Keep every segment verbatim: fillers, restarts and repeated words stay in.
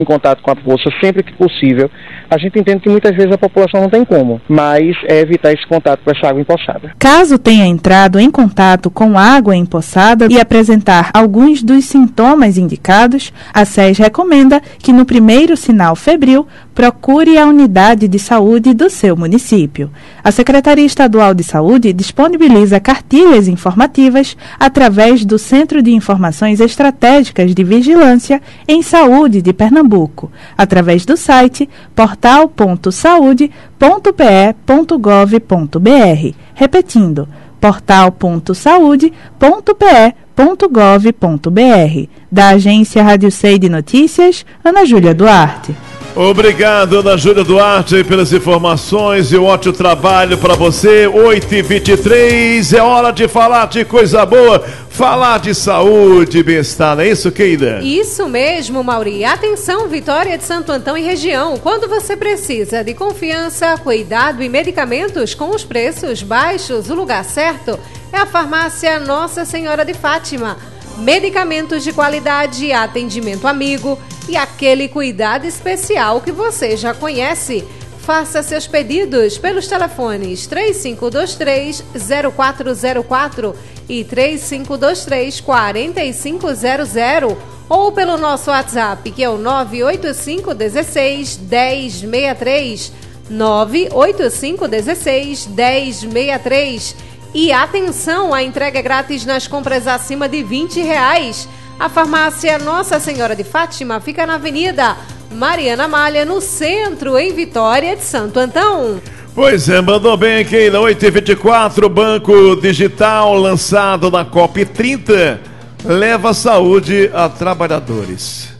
em contato com a poça sempre que possível. A gente entende que muitas vezes a população não tem como, mas é evitar esse contato com essa água empoçada. Caso tenha entrado em contato com água empoçada e apresentar alguns dos sintomas indicados, a S E S recomenda que no primeiro sinal febril procure a unidade de saúde do seu município. A Secretaria Estadual de Saúde disponibiliza cartilhas informativas através do Centro de Informações Estratégicas de Vigilância em Saúde de Pernambuco, através do site portal ponto saude ponto p e ponto gov ponto b r. Repetindo, portal ponto saude ponto p e ponto gov ponto b r. Da Agência Rádio C de Notícias, Ana Júlia Duarte. Obrigado, Ana Júlia Duarte, pelas informações e um ótimo trabalho para você. oito e vinte e três, é hora de falar de coisa boa, falar de saúde e bem-estar, não é isso, Keida? Isso mesmo, Mauri. Atenção, Vitória de Santo Antão e região. Quando você precisa de confiança, cuidado e medicamentos com os preços baixos, o lugar certo é a farmácia Nossa Senhora de Fátima. Medicamentos de qualidade, atendimento amigo e aquele cuidado especial que você já conhece. Faça seus pedidos pelos telefones três cinco dois três, zero quatro zero quatro e três cinco dois três, quatro cinco zero zero ou pelo nosso WhatsApp, que é o nove oito cinco um seis, um zero seis três, nove oito cinco um seis, um zero seis três. E atenção, a entrega é grátis nas compras acima de vinte reais. A farmácia Nossa Senhora de Fátima fica na Avenida Mariana Malha, no centro, em Vitória de Santo Antão. Pois é, mandou bem aqui na oito e vinte e quatro, Banco Digital lançado na COP trinta, leva saúde a trabalhadores.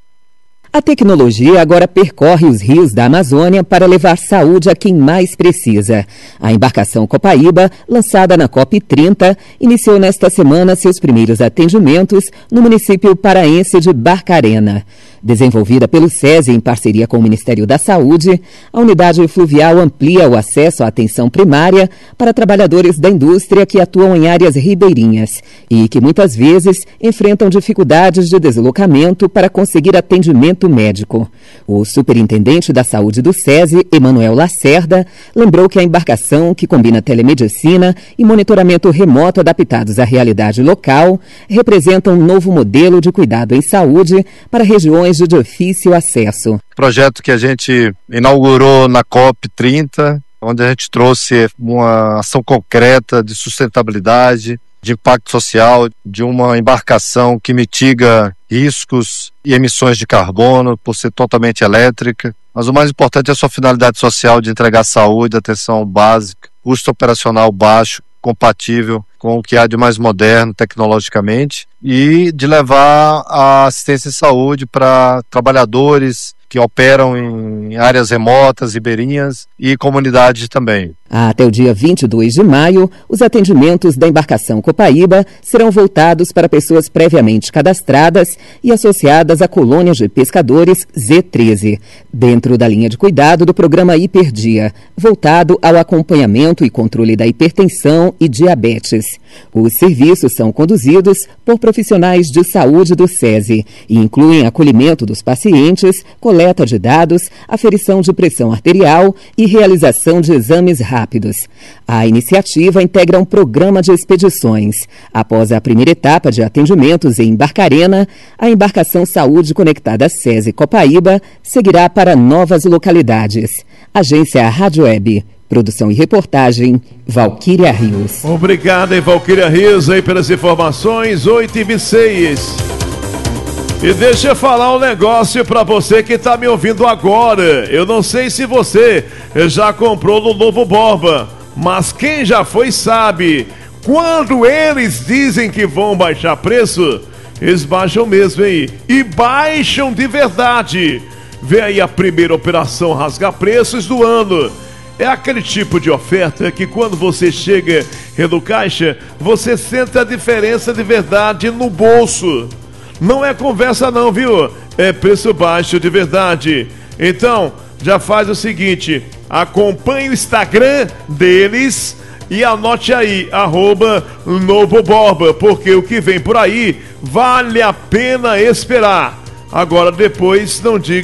A tecnologia agora percorre os rios da Amazônia para levar saúde a quem mais precisa. A embarcação Copaíba, lançada na COP trinta, iniciou nesta semana seus primeiros atendimentos no município paraense de Barcarena. Desenvolvida pelo SESI em parceria com o Ministério da Saúde, a unidade fluvial amplia o acesso à atenção primária para trabalhadores da indústria que atuam em áreas ribeirinhas e que muitas vezes enfrentam dificuldades de deslocamento para conseguir atendimento médico. O superintendente da saúde do SESI, Emanuel Lacerda, lembrou que a embarcação, que combina telemedicina e monitoramento remoto adaptados à realidade local, representa um novo modelo de cuidado em saúde para regiões de difícil acesso. Projeto que a gente inaugurou na COP trinta, onde a gente trouxe uma ação concreta de sustentabilidade, de impacto social, de uma embarcação que mitiga riscos e emissões de carbono por ser totalmente elétrica. Mas o mais importante é a sua finalidade social de entregar saúde, atenção básica, custo operacional baixo, compatível com o que há de mais moderno tecnologicamente e de levar a assistência de saúde para trabalhadores que operam em áreas remotas, ribeirinhas e comunidades também. Até o dia vinte e dois de maio, os atendimentos da embarcação Copaíba serão voltados para pessoas previamente cadastradas e associadas a colônias de pescadores Z treze, dentro da linha de cuidado do programa Hiperdia, voltado ao acompanhamento e controle da hipertensão e diabetes. Os serviços são conduzidos por profissionais de saúde do SESI e incluem acolhimento dos pacientes, coleta de dados, aferição de pressão arterial e realização de exames rápidos. A iniciativa integra um programa de expedições. Após a primeira etapa de atendimentos em Barcarena, a embarcação Saúde Conectada SESI Copaíba seguirá para novas localidades. Agência Rádio Web. Produção e reportagem, Valquíria Rios. Obrigado, hein, Valquíria Rios, aí pelas informações, oito e vinte e seis. E deixa eu falar um negócio pra você que tá me ouvindo agora. Eu não sei se você já comprou no Novo Borba, mas quem já foi sabe, quando eles dizem que vão baixar preço, eles baixam mesmo, hein? E baixam de verdade. Vem aí a primeira operação rasga preços do ano. É aquele tipo de oferta que quando você chega no caixa, você sente a diferença de verdade no bolso. Não é conversa não, viu? É preço baixo de verdade. Então, já faz o seguinte, acompanhe o Instagram deles e anote aí, arroba Novo Borba, porque o que vem por aí vale a pena esperar. Agora depois não diga